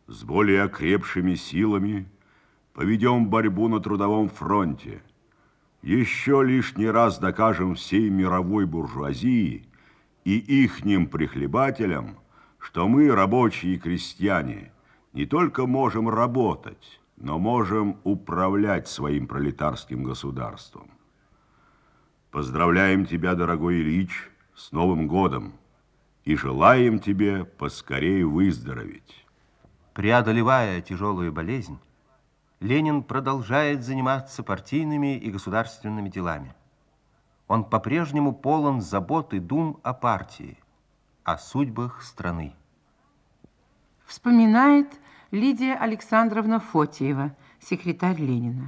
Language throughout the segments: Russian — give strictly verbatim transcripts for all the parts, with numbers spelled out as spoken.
с более окрепшими силами поведем борьбу на трудовом фронте. Еще лишний раз докажем всей мировой буржуазии и ихним прихлебателям, что мы, рабочие и крестьяне, не только можем работать, но можем управлять своим пролетарским государством. Поздравляем тебя, дорогой Ильич, с Новым годом и желаем тебе поскорее выздороветь. Преодолевая тяжелую болезнь, Ленин продолжает заниматься партийными и государственными делами. Он по-прежнему полон забот и дум о партии, о судьбах страны. Вспоминает Лидия Александровна Фотиева, секретарь Ленина.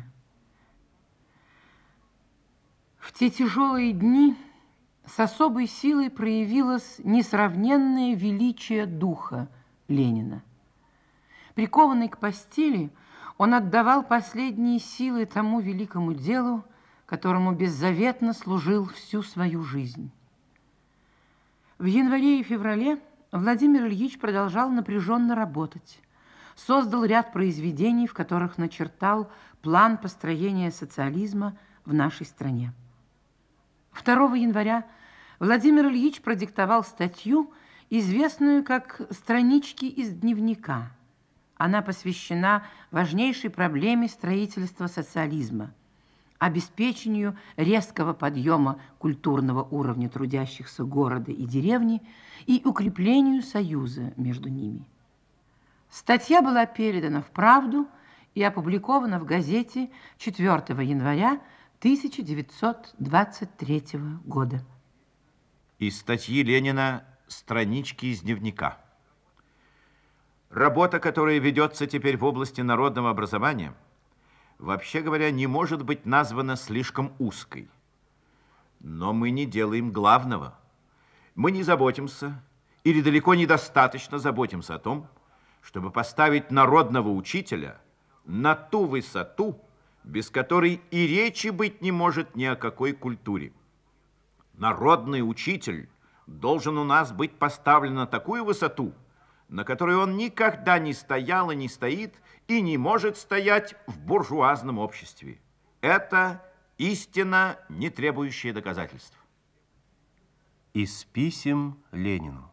В те тяжелые дни с особой силой проявилось несравненное величие духа Ленина. Прикованный к постели, он отдавал последние силы тому великому делу, которому беззаветно служил всю свою жизнь. В январе и феврале Владимир Ильич продолжал напряженно работать. Создал ряд произведений, в которых начертал план построения социализма в нашей стране. второго января Владимир Ильич продиктовал статью, известную как «Странички из дневника». Она посвящена важнейшей проблеме строительства социализма, обеспечению резкого подъема культурного уровня трудящихся города и деревни и укреплению союза между ними. Статья была передана в «Правду» и опубликована в газете четвёртого января тысяча девятьсот двадцать третьего года. Из статьи Ленина «Странички из дневника». Работа, которая ведется теперь в области народного образования, вообще говоря, не может быть названа слишком узкой. Но мы не делаем главного. Мы не заботимся, или далеко недостаточно заботимся о том, чтобы поставить народного учителя на ту высоту, без которой и речи быть не может ни о какой культуре. Народный учитель должен у нас быть поставлен на такую высоту, на которой он никогда не стоял и не стоит, и не может стоять в буржуазном обществе. Это истина, не требующая доказательств. Из писем Ленину.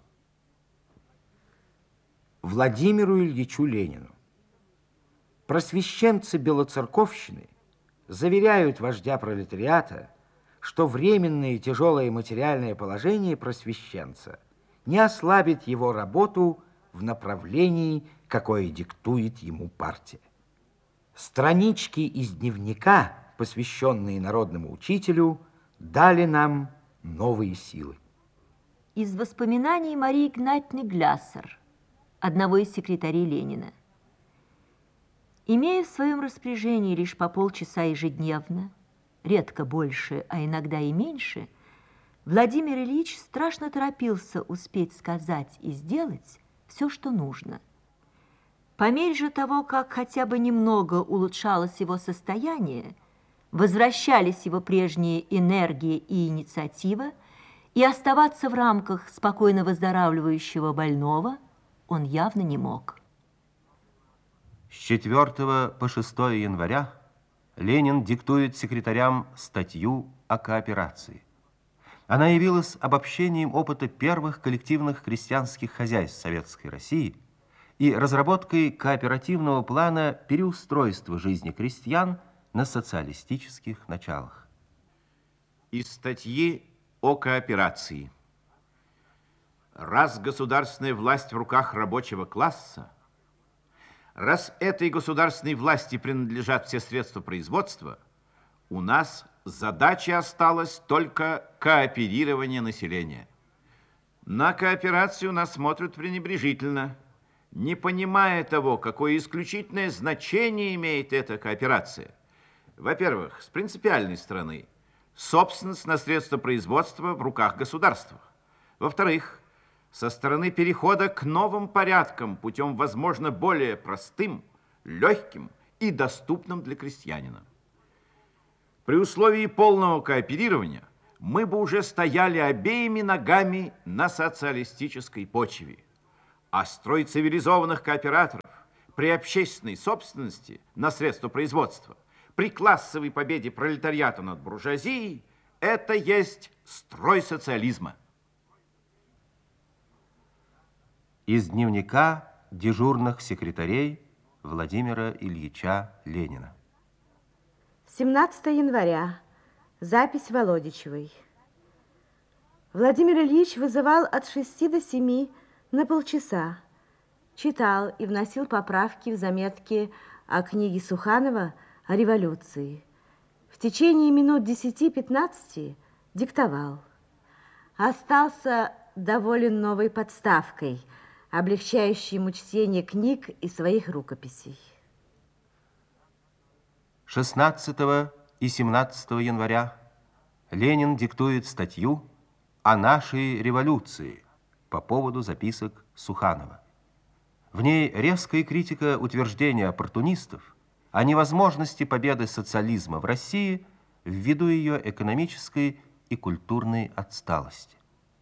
Владимиру Ильичу Ленину. Просвещенцы белоцерковщины заверяют вождя пролетариата, что временное и тяжелое материальное положение просвещенца не ослабит его работу в направлении, какое диктует ему партия. Странички из дневника, посвященные народному учителю, дали нам новые силы. Из воспоминаний Марии Игнатьевны Гляссер, одного из секретарей Ленина. Имея в своем распоряжении лишь по полчаса ежедневно, редко больше, а иногда и меньше, Владимир Ильич страшно торопился успеть сказать и сделать все, что нужно. По мере же того, как хотя бы немного улучшалось его состояние, возвращались его прежние энергия и инициатива, и оставаться в рамках спокойно выздоравливающего больного он явно не мог. С четвёртого по шестое января Ленин диктует секретарям статью о кооперации. Она явилась обобщением опыта первых коллективных крестьянских хозяйств Советской России и разработкой кооперативного плана переустройства жизни крестьян на социалистических началах. Из статьи о кооперации. Раз государственная власть в руках рабочего класса, раз этой государственной власти принадлежат все средства производства, у нас задачей осталось только кооперирование населения. На кооперацию нас смотрят пренебрежительно, не понимая того, какое исключительное значение имеет эта кооперация. Во-первых, с принципиальной стороны, собственность на средства производства в руках государства. Во-вторых, со стороны перехода к новым порядкам путем, возможно, более простым, легким и доступным для крестьянина. При условии полного кооперирования мы бы уже стояли обеими ногами на социалистической почве. А строй цивилизованных кооператоров при общественной собственности на средства производства, при классовой победе пролетариата над буржуазией, это есть строй социализма. Из дневника дежурных секретарей Владимира Ильича Ленина. семнадцатое января. Запись Володичевой. Владимир Ильич вызывал от шести до семи на полчаса. Читал и вносил поправки в заметки о книге Суханова о революции. В течение минут десяти-пятнадцати диктовал. Остался доволен новой подставкой, облегчающей ему чтение книг и своих рукописей. шестнадцатого и семнадцатого января Ленин диктует статью о нашей революции по поводу записок Суханова. В ней резкая критика утверждения оппортунистов о невозможности победы социализма в России ввиду ее экономической и культурной отсталости.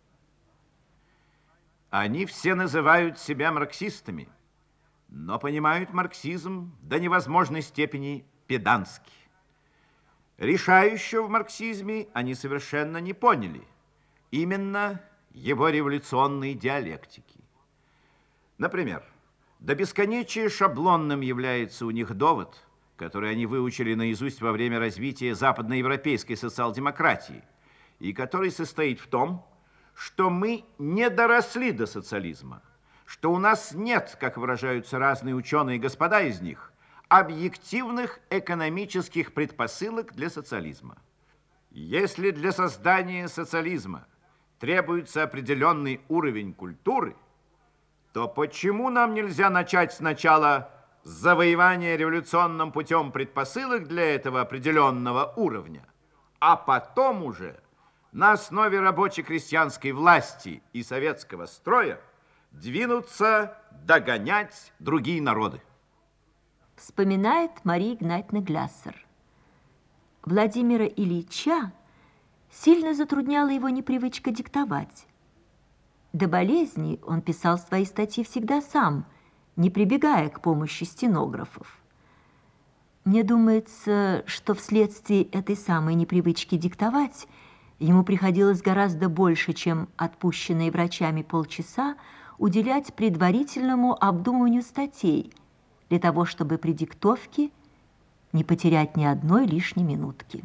Они все называют себя марксистами, но понимают марксизм до невозможной степени педантски. Решающего в марксизме они совершенно не поняли, именно его революционной диалектики. Например, до бесконечия шаблонным является у них довод, который они выучили наизусть во время развития западноевропейской социал-демократии, и который состоит в том, что мы не доросли до социализма, что у нас нет, как выражаются разные ученые, господа из них, объективных экономических предпосылок для социализма. Если для создания социализма требуется определенный уровень культуры, то почему нам нельзя начать сначала с завоевания революционным путем предпосылок для этого определенного уровня, а потом уже на основе рабоче-крестьянской власти и советского строя двинуться догонять другие народы? Вспоминает Мария Игнатьевна Гляссер. Владимира Ильича сильно затрудняла его непривычка диктовать. До болезни он писал свои статьи всегда сам, не прибегая к помощи стенографов. Мне думается, что вследствие этой самой непривычки диктовать ему приходилось гораздо больше, чем отпущенные врачами полчаса, уделять предварительному обдумыванию статей, для того, чтобы при диктовке не потерять ни одной лишней минутки.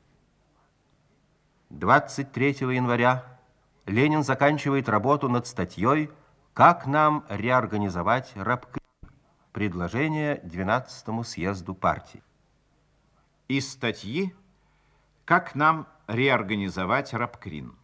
двадцать третьего января Ленин заканчивает работу над статьей «Как нам реорганизовать рабкрин?» Предложение двенадцатому съезду партии. Из статьи «Как нам реорганизовать рабкрин».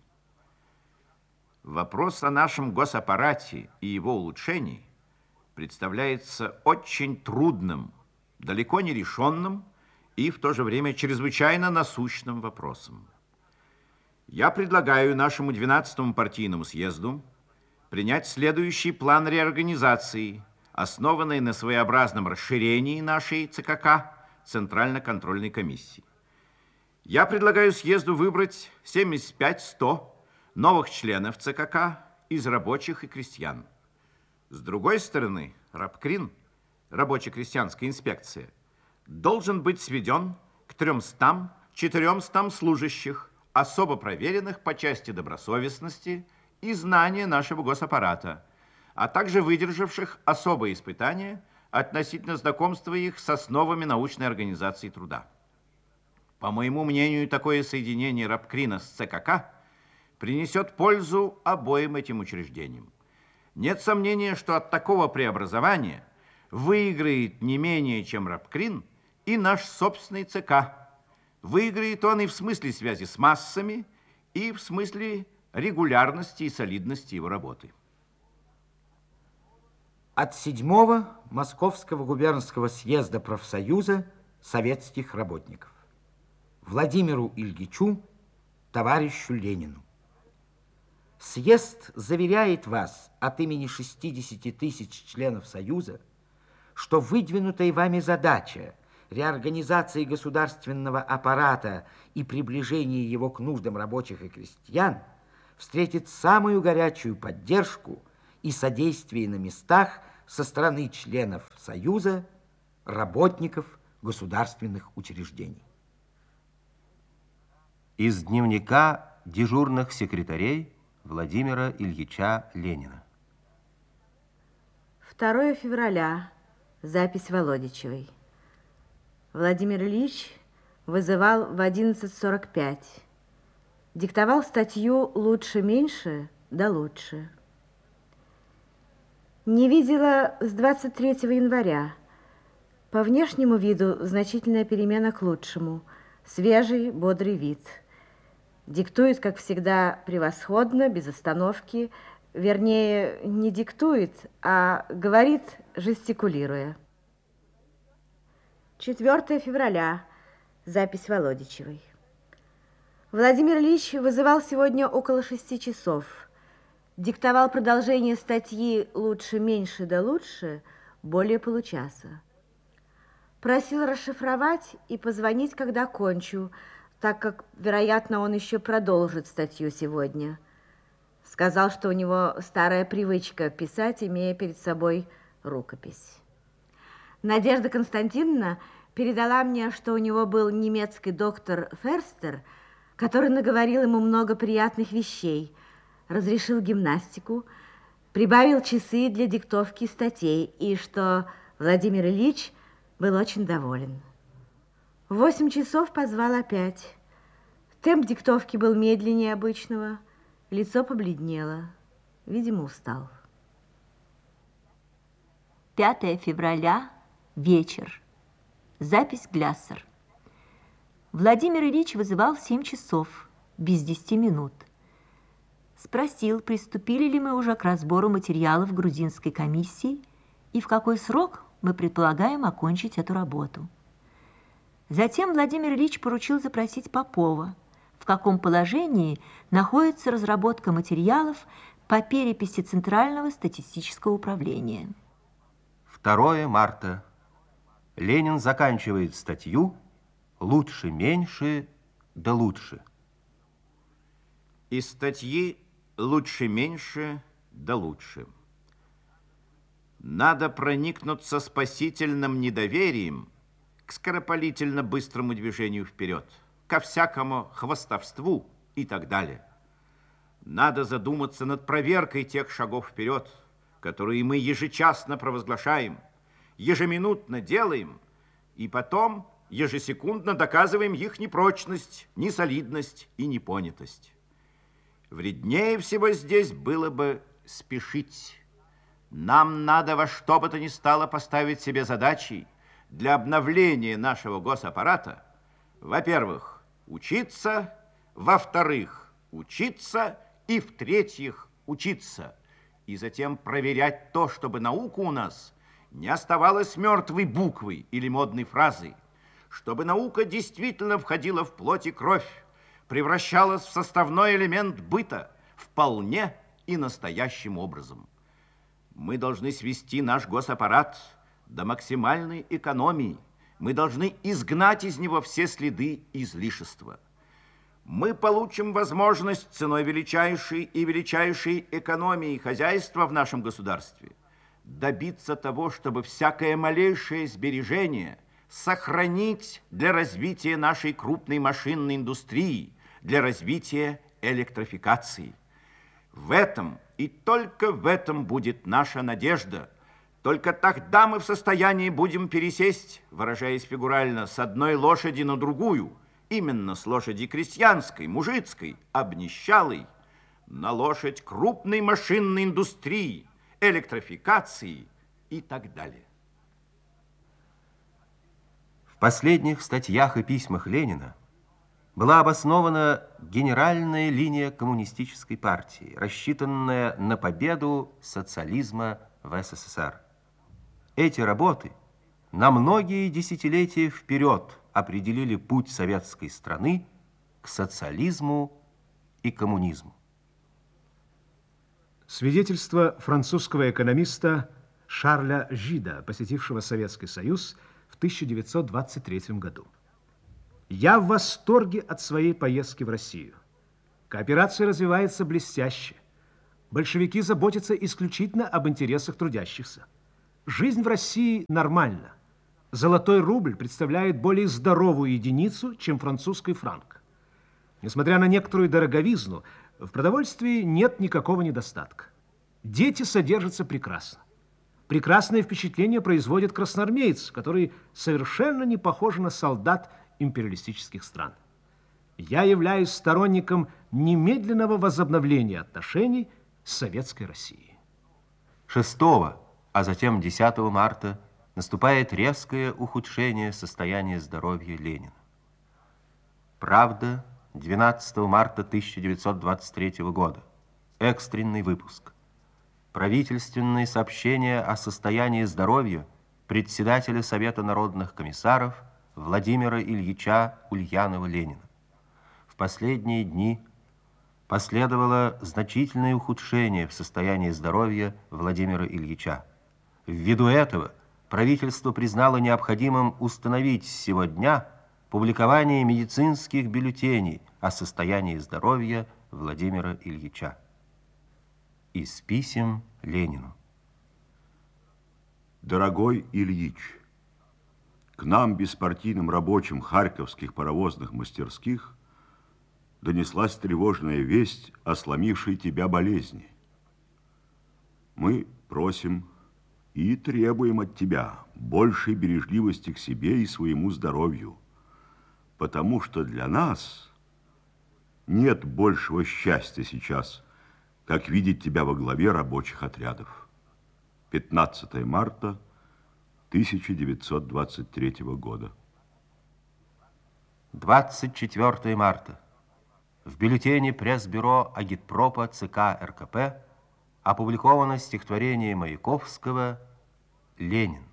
Вопрос о нашем госаппарате и его улучшении представляется очень трудным, далеко не решенным и в то же время чрезвычайно насущным вопросом. Я предлагаю нашему двенадцатому партийному съезду принять следующий план реорганизации, основанный на своеобразном расширении нашей ЦКК, Центрально-контрольной комиссии. Я предлагаю съезду выбрать семьдесят пять - сто новых членов ЦКК из рабочих и крестьян. С другой стороны, рабкрин, рабоче-крестьянская инспекция, должен быть сведен к трёмстам - четырёмстам служащих, особо проверенных по части добросовестности и знания нашего госаппарата, а также выдержавших особые испытания относительно знакомства их с основами научной организации труда. По моему мнению, такое соединение рабкрина с ЦКК принесет пользу обоим этим учреждениям. Нет сомнения, что от такого преобразования выиграет не менее, чем рабкрин, и наш собственный ЦК. Выиграет он и в смысле связи с массами, и в смысле регулярности и солидности его работы. От седьмого Московского губернского съезда профсоюза советских работников. Владимиру Ильичу, товарищу Ленину. Съезд заверяет вас от имени шестидесяти тысяч членов Союза, что выдвинутая вами задача реорганизации государственного аппарата и приближения его к нуждам рабочих и крестьян встретит самую горячую поддержку и содействие на местах со стороны членов Союза, работников государственных учреждений. Из дневника дежурных секретарей Владимира Ильича Ленина. второе февраля. Запись Володичевой. Владимир Ильич вызывал в одиннадцать сорок пять. Диктовал статью «Лучше-меньше, да лучше». Не видела с двадцать третьего января. По внешнему виду значительная перемена к лучшему. Свежий, бодрый вид. Диктует, как всегда, превосходно, без остановки. Вернее, не диктует, а говорит, жестикулируя. четвёртое февраля. Запись Володичевой. Владимир Ильич вызывал сегодня около шести часов. Диктовал продолжение статьи «Лучше-меньше, да лучше» более получаса. Просил расшифровать и позвонить, когда кончу, так как, вероятно, он еще продолжит статью сегодня. Сказал, что у него старая привычка писать, имея перед собой рукопись. Надежда Константиновна передала мне, что у него был немецкий доктор Ферстер, который наговорил ему много приятных вещей, разрешил гимнастику, прибавил часы для диктовки статей, и что Владимир Ильич был очень доволен. В восемь часов позвал опять. Темп диктовки был медленнее обычного, лицо побледнело, видимо, устал. пятое февраля, вечер. Запись Гляссер. Владимир Ильич вызывал в семь часов, без десяти минут. Спросил, приступили ли мы уже к разбору материалов грузинской комиссии и в какой срок мы предполагаем окончить эту работу. Затем Владимир Ильич поручил запросить Попова, в каком положении находится разработка материалов по переписи Центрального статистического управления. второе марта. Ленин заканчивает статью «Лучше-меньше, да лучше». Из статьи «Лучше-меньше, да лучше». Надо проникнуться спасительным недоверием к скоропалительно быстрому движению вперед, ко всякому хвастовству и так далее. Надо задуматься над проверкой тех шагов вперед, которые мы ежечасно провозглашаем, ежеминутно делаем, и потом ежесекундно доказываем их непрочность, несолидность и непонятость. Вреднее всего здесь было бы спешить. Нам надо во что бы то ни стало поставить себе задачей для обновления нашего госаппарата, во-первых, учиться, во-вторых, учиться и, в-третьих, учиться, и затем проверять то, чтобы наука у нас не оставалась мертвой буквой или модной фразой, чтобы наука действительно входила в плоть и кровь, превращалась в составной элемент быта вполне и настоящим образом. Мы должны свести наш госаппарат до максимальной экономии. Мы должны изгнать из него все следы излишества. Мы получим возможность ценой величайшей и величайшей экономии хозяйства в нашем государстве добиться того, чтобы всякое малейшее сбережение сохранить для развития нашей крупной машинной индустрии, для развития электрификации. В этом и только в этом будет наша надежда. Только тогда мы в состоянии будем пересесть, выражаясь фигурально, с одной лошади на другую, именно с лошади крестьянской, мужицкой, обнищалой, на лошадь крупной машинной индустрии, электрификации и так далее. В последних статьях и письмах Ленина была обоснована генеральная линия коммунистической партии, рассчитанная на победу социализма в СССР. Эти работы на многие десятилетия вперед определили путь советской страны к социализму и коммунизму. Свидетельство французского экономиста Шарля Жида, посетившего Советский Союз в тысяча девятьсот двадцать третьем году. Я в восторге от своей поездки в Россию. Кооперация развивается блестяще. Большевики заботятся исключительно об интересах трудящихся. Жизнь в России нормальна. Золотой рубль представляет более здоровую единицу, чем французский франк. Несмотря на некоторую дороговизну, в продовольствии нет никакого недостатка. Дети содержатся прекрасно. Прекрасное впечатление производит красноармеец, который совершенно не похож на солдат империалистических стран. Я являюсь сторонником немедленного возобновления отношений с Советской Россией. шестого, а затем десятого марта наступает резкое ухудшение состояния здоровья Ленина. «Правда», двенадцатого марта тысяча девятьсот двадцать третьего года. Экстренный выпуск. Правительственные сообщения о состоянии здоровья председателя Совета народных комиссаров Владимира Ильича Ульянова-Ленина. В последние дни последовало значительное ухудшение в состоянии здоровья Владимира Ильича. Ввиду этого правительство признало необходимым установить с сего дня публикование медицинских бюллетеней о состоянии здоровья Владимира Ильича. Из писем Ленину. Дорогой Ильич, к нам, беспартийным рабочим харьковских паровозных мастерских, донеслась тревожная весть о сломившей тебя болезни. Мы просим и требуем от тебя большей бережливости к себе и своему здоровью, потому что для нас нет большего счастья сейчас, как видеть тебя во главе рабочих отрядов. пятнадцатого марта тысяча девятьсот двадцать третьего года. двадцать четвёртого марта. В бюллетене пресс-бюро агитпропа ЦК РКП опубликовано стихотворение Маяковского «Ленин».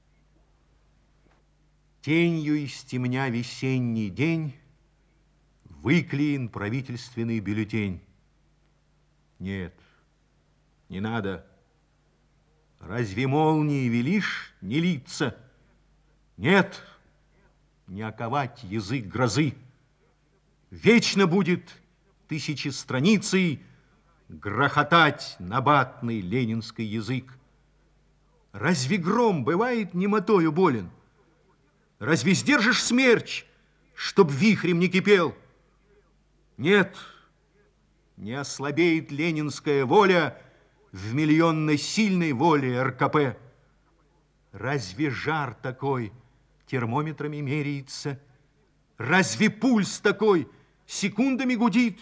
Тенью из темня весенний день выклеен правительственный бюллетень. Нет, не надо. Разве молнии велишь не литься? Нет, не оковать язык грозы. Вечно будет тысячи страницей грохотать набатный ленинский язык. Разве гром бывает немотою болен? Разве сдержишь смерч, чтоб вихрем не кипел? Нет, не ослабеет ленинская воля в миллионной сильной воле РКП. Разве жар такой термометрами меряется? Разве пульс такой секундами гудит?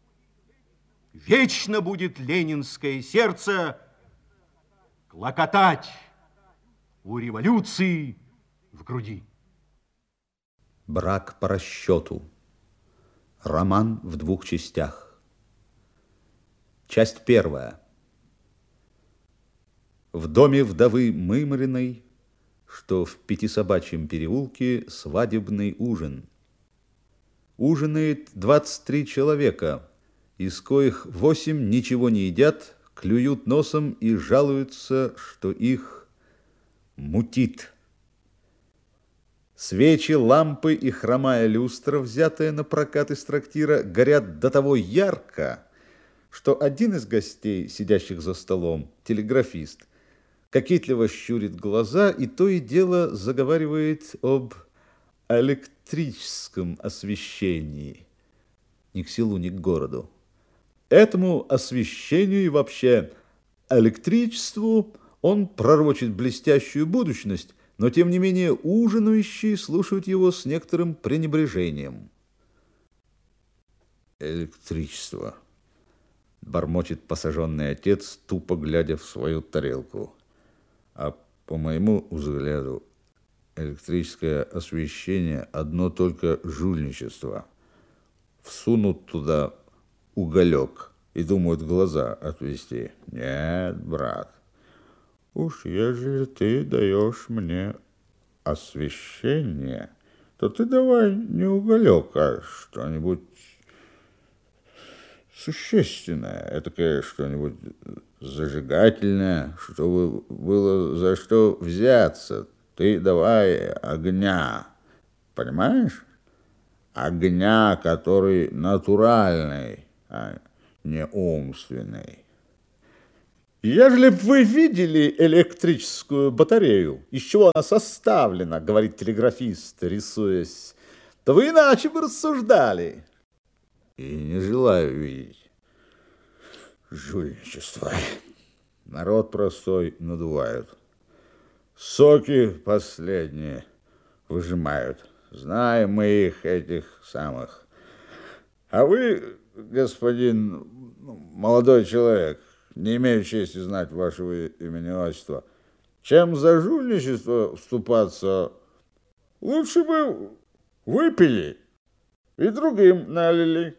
Вечно будет ленинское сердце клокотать у революции в груди. Брак по расчету. Роман в двух частях. Часть первая. В доме вдовы Мымриной, что в Пятисобачьем переулке, свадебный ужин. Ужинает двадцать три человека, из коих восемь ничего не едят, клюют носом и жалуются, что их мутит. Свечи, лампы и хромая люстра, взятая на прокат из трактира, горят до того ярко, что один из гостей, сидящих за столом, телеграфист, кокетливо щурит глаза и то и дело заговаривает об электрическом освещении. Ни к селу, ни к городу. Этому освещению и вообще электричеству он пророчит блестящую будущность, но, тем не менее, ужинающие слушают его с некоторым пренебрежением. «Электричество», — бормочет посаженный отец, тупо глядя в свою тарелку. «А по моему взгляду, электрическое освещение — одно только жульничество. Всунут туда уголек и думают глаза отвести. Нет, брат. Уж ежели ты даешь мне освещение, то ты давай не уголек, а что-нибудь существенное, этакое что-нибудь зажигательное, чтобы было за что взяться. Ты давай огня, понимаешь? Огня, который натуральный, а не умственный». Ежели бы вы видели электрическую батарею, из чего она составлена, говорит телеграфист, рисуясь, то вы иначе бы рассуждали. И не желаю видеть. Жульничество. Народ простой надувают. Соки последние выжимают. Знаем мы их, этих самых. А вы, господин молодой человек, не имею чести знать вашего имени и отчества, чем за жульничество вступаться, лучше бы выпили и другим налили.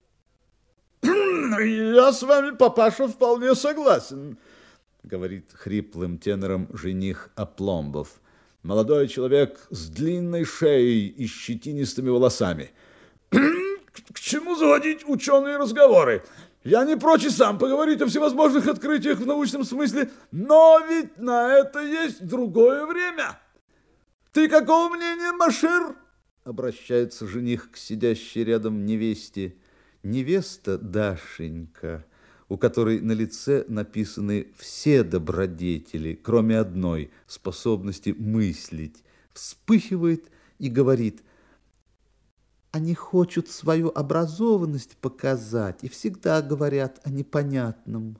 Я с вами, папаша, вполне согласен, говорит хриплым тенором жених Апломбов. Молодой человек с длинной шеей и щетинистыми волосами. К чему заводить ученые разговоры? Я не прочь и сам поговорить о всевозможных открытиях в научном смысле, но ведь на это есть другое время. Ты какого мнения, Машир? Обращается жених к сидящей рядом невесте. Невеста Дашенька, у которой на лице написаны все добродетели, кроме одной – способности мыслить, вспыхивает и говорит: они хотят свою образованность показать и всегда говорят о непонятном.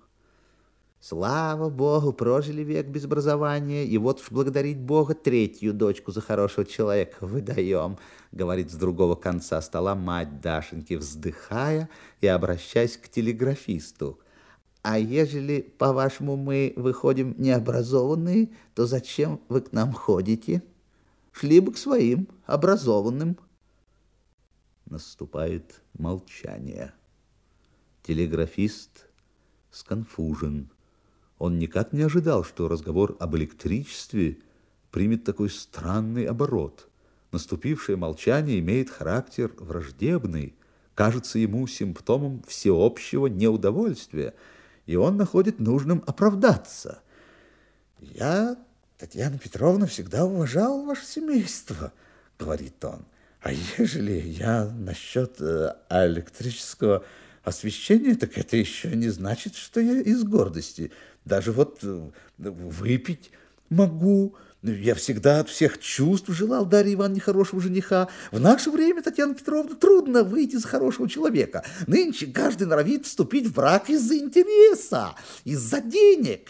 Слава Богу, прожили век без образования, и вот уж благодарить Бога третью дочку за хорошего человека выдаем, говорит с другого конца стола мать Дашеньки, вздыхая и обращаясь к телеграфисту. А ежели, по-вашему, мы выходим необразованные, то зачем вы к нам ходите? Шли бы к своим образованным. Наступает молчание. Телеграфист сконфужен. Он никак не ожидал, что разговор об электричестве примет такой странный оборот. Наступившее молчание имеет характер враждебный, кажется ему симптомом всеобщего неудовольствия, и он находит нужным оправдаться. «Я, Татьяна Петровна, всегда уважал ваше семейство», — говорит он. «А ежели я насчет э, электрического освещения, так это еще не значит, что я из гордости. Даже вот э, выпить могу. Я всегда от всех чувств желал Дарье Ивановне хорошего жениха. В наше время, Татьяна Петровна, трудно выйти за хорошего человека. Нынче каждый норовит вступить в брак из-за интереса, из-за денег».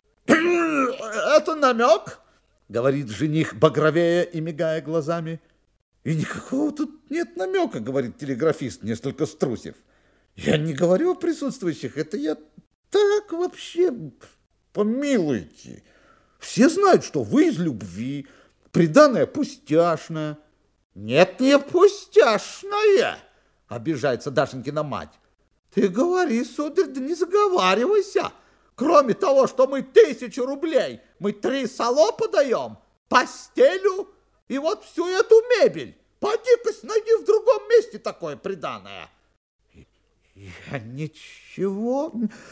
«Это намек?» — говорит жених, багровея и мигая глазами. «И никакого тут нет намека», — говорит телеграфист, несколько струсив. «Я не говорю о присутствующих, это я так вообще, помилуйте. Все знают, что вы из любви, приданое пустяшное». «Нет, не пустяшное», — обижается Дашенькина мать. «Ты говори, сударь, да не заговаривайся. Кроме того, что мы тысячу рублей, мы три салопа даем, постелю и вот всю эту мебель. Поди-ка найди в другом месте такое приданое». «Я ничего,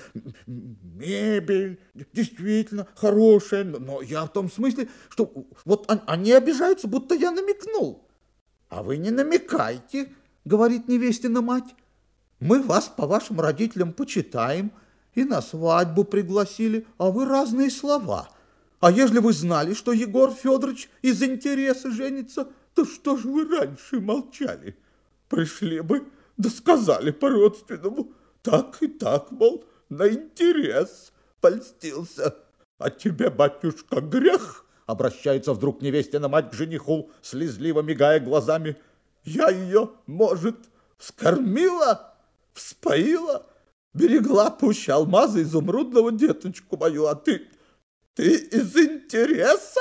мебель действительно хорошая, но я в том смысле, что вот они обижаются, будто я намекнул». «А вы не намекайте», — говорит невестина мать. «Мы вас по вашим родителям почитаем и на свадьбу пригласили, а вы разные слова. А ежели вы знали, что Егор Федорович из интереса женится, то что ж вы раньше молчали? Пришли бы, да сказали по-родственному, так и так, мол, на интерес польстился. А тебе, батюшка, грех?» Обращается вдруг невестина мать к жениху, слезливо мигая глазами. «Я ее, может, вскормила, вспоила, берегла пуще алмаза изумрудного деточку мою, а ты, ты из интереса?»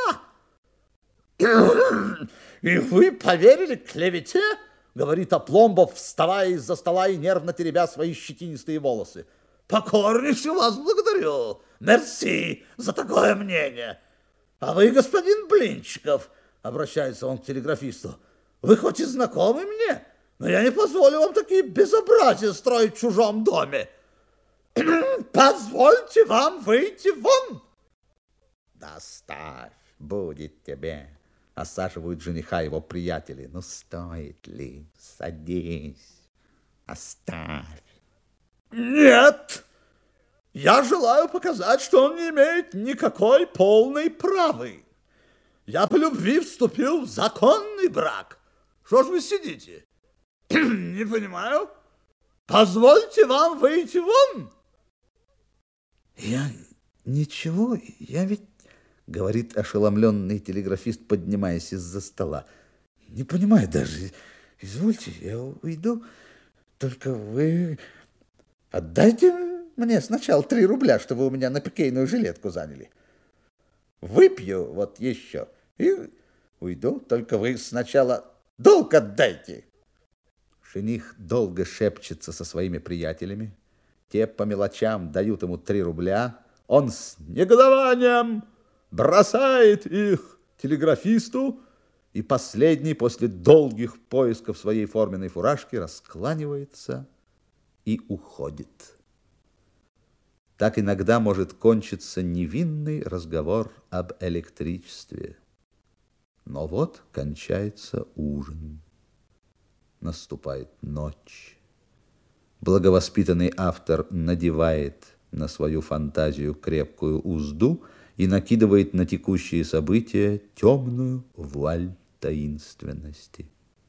«И вы поверили клевете?» — говорит Апломбов, вставая из-за стола и нервно теребя свои щетинистые волосы. «Покорнейше вас благодарю. Мерси за такое мнение. А вы, господин Блинчиков, — обращается он к телеграфисту, — вы хоть и знакомы мне, но я не позволю вам такие безобразия строить в чужом доме. Позвольте вам выйти вон!» «Доставь, будет тебе!» — осаживают жениха его приятели. «Ну, стоит ли? Садись, оставь». «Нет, Я желаю показать, что он не имеет никакой полной правы. Я по любви вступил в законный брак. Что ж вы сидите? Не понимаю. Позвольте вам выйти вон. Я ничего, я ведь, говорит ошеломленный телеграфист, поднимаясь из-за стола, не понимаю даже. Извольте, я уйду. Только вы отдайте мне сначала три рубля, что вы у меня на пикейную жилетку заняли. Выпью вот еще и уйду. Только вы сначала долг отдайте. Жених долго шепчется со своими приятелями. Те по мелочам дают ему три рубля. Он с негодованием бросает их телеграфисту, и последний после долгих поисков своей форменной фуражки раскланивается и уходит. Так иногда может кончиться невинный разговор об электричестве. Но вот кончается ужин. Наступает ночь. Благовоспитанный автор надевает на свою фантазию крепкую узду и накидывает на текущие события темную вуаль таинственности.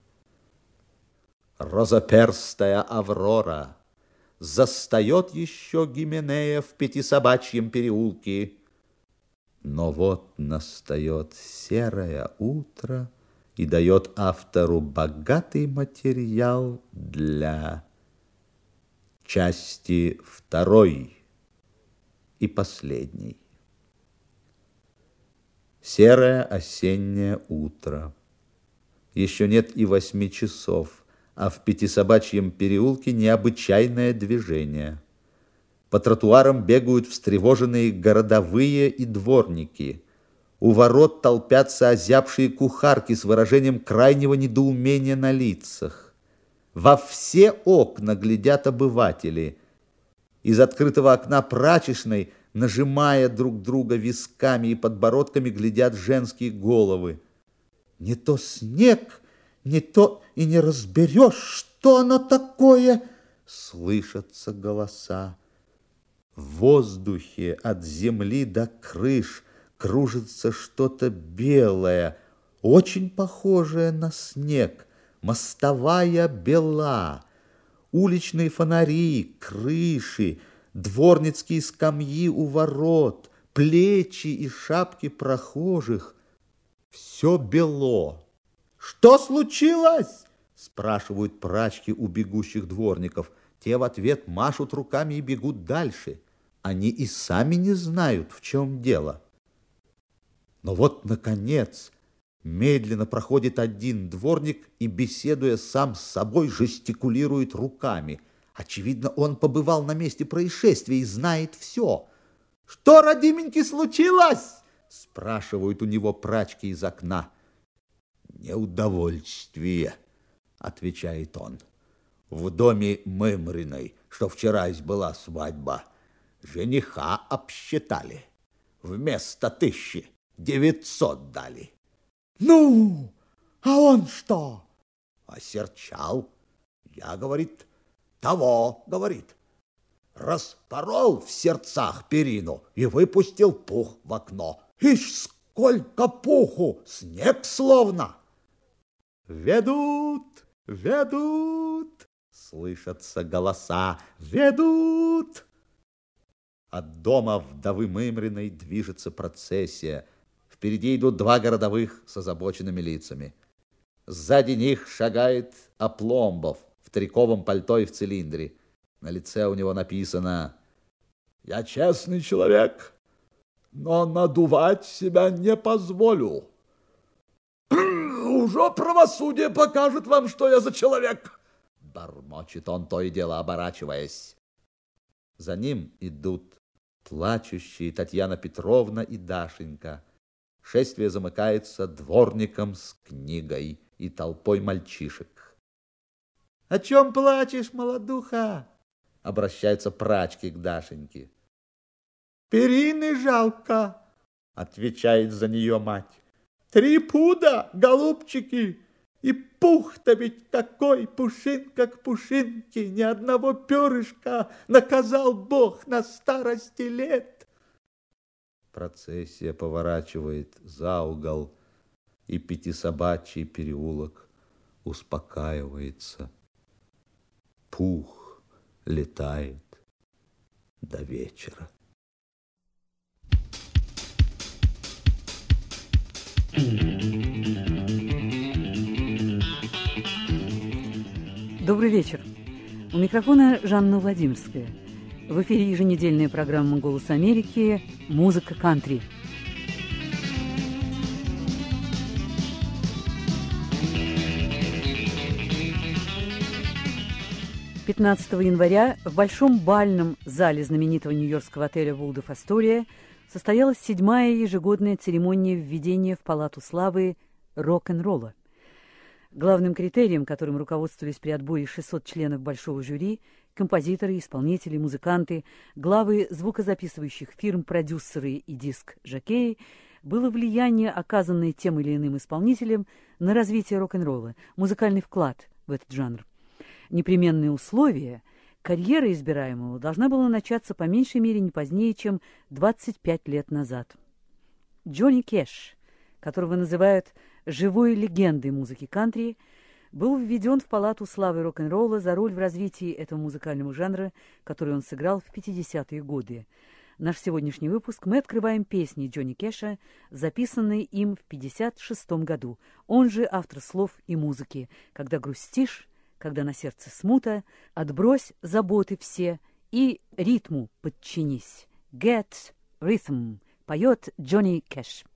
Розоперстая Аврора застает еще Гименея в Пятисобачьем переулке. Но вот настает серое утро и дает автору богатый материал для части второй и последней. Серое осеннее утро. Еще нет и восьми часов, а в Пятисобачьем переулке необычайное движение. По тротуарам бегают встревоженные городовые и дворники. У ворот толпятся озябшие кухарки с выражением крайнего недоумения на лицах. Во все окна глядят обыватели. Из открытого окна прачечной, нажимая друг друга висками и подбородками, глядят женские головы. Не то снег, не то и не разберешь, что оно такое. Слышатся голоса. В воздухе от земли до крыш кружится что-то белое, очень похожее на снег. Мостовая бела, уличные фонари, крыши, дворницкие скамьи у ворот, плечи и шапки прохожих. Все бело. Что случилось? Спрашивают прачки у бегущих дворников. Те в ответ машут руками и бегут дальше. Они и сами не знают, в чем дело. Но вот, наконец, медленно проходит один дворник и, беседуя сам с собой, жестикулирует руками. Очевидно, он побывал на месте происшествия и знает все. «Что, родименький, случилось?» спрашивают у него прачки из окна. «Неудовольствие», отвечает он. «В доме Мымриной, что вчера была свадьба, жениха обсчитали. Вместо тысячи девятьсот дали». «Ну, а он что?» «Осерчал. Я, говорит, того, говорит, распорол в сердцах перину и выпустил пух в окно. Ишь, сколько пуху! Снег словно!» «Ведут, ведут!» Слышатся голоса. «Ведут!» От дома вдовы Мымриной движется процессия. Впереди идут два городовых с озабоченными лицами. Сзади них шагает Опломбов в триковом пальто и в цилиндре. На лице у него написано: «Я честный человек, но надувать себя не позволю. Уже правосудие покажет вам, что я за человек!» Бормочет он, то и дело оборачиваясь. За ним идут плачущие Татьяна Петровна и Дашенька. Шествие замыкается дворником с книгой и толпой мальчишек. «О чем плачешь, молодуха?» Обращаются прачки к Дашеньке. «Перины жалко», отвечает за нее мать. «Три пуда, голубчики, И пух-то ведь такой, пушинка к пушинке, ни одного перышка наказал Бог на старости лет. Процессия поворачивает за угол, и Пятисобачий переулок успокаивается. Пух летает до вечера. Добрый вечер. У микрофона Жанна Владимирская. В эфире еженедельная программа «Голос Америки» «Музыка кантри». пятнадцатого января в большом бальном зале знаменитого нью-йоркского отеля «Волдорф Астория» состоялась седьмая ежегодная церемония введения в Палату славы рок-н-ролла. Главным критерием, которым руководствовались при отборе шестьсот членов большого жюри, композиторы, исполнители, музыканты, главы звукозаписывающих фирм, продюсеры и диск-жокеи, было влияние, оказанное тем или иным исполнителем на развитие рок-н-ролла, музыкальный вклад в этот жанр. Непременные условия – карьера избираемого должна была начаться по меньшей мере не позднее, чем двадцать пять лет назад. Джонни Кэш, которого называют живой легендой музыки кантри, был введен в Палату славы рок-н-ролла за роль в развитии этого музыкального жанра, который он сыграл в пятидесятые годы. Наш сегодняшний выпуск мы открываем песней Джонни Кэша, записанные им в пятьдесят шестом году. Он же автор слов и музыки. «Когда грустишь, когда на сердце смута, отбрось заботы все и ритму подчинись». «Get Rhythm» поет Джонни Кэш.